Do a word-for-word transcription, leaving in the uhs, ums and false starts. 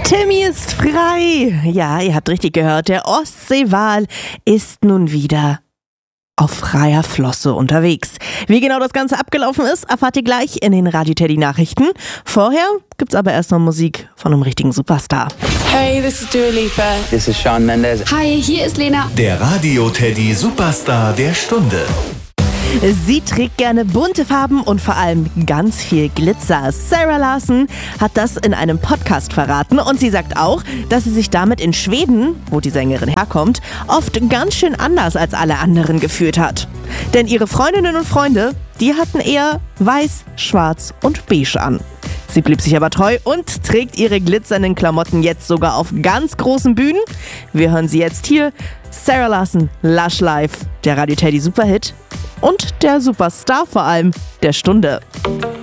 Timmy ist frei. Ja, ihr habt richtig gehört, der Ostseewal ist nun wieder auf freier Flosse unterwegs. Wie genau das Ganze abgelaufen ist, erfahrt ihr gleich in den Radio Teddy Nachrichten. Vorher gibt's aber erstmal Musik von einem richtigen Superstar. Hey, this is Dua Lipa. This is Shawn Mendes. Hi, hier ist Lena. Der Radio Teddy Superstar der Stunde. Sie trägt gerne bunte Farben und vor allem ganz viel Glitzer. Sarah Larsson hat das in einem Podcast verraten und sie sagt auch, dass sie sich damit in Schweden, wo die Sängerin herkommt, oft ganz schön anders als alle anderen gefühlt hat. Denn ihre Freundinnen und Freunde, die hatten eher weiß, schwarz und beige an. Sie blieb sich aber treu und trägt ihre glitzernden Klamotten jetzt sogar auf ganz großen Bühnen. Wir hören sie jetzt hier. Sarah Larsson, Lush Life, der Radio Teddy Superhit und der Superstar vor allem der Stunde.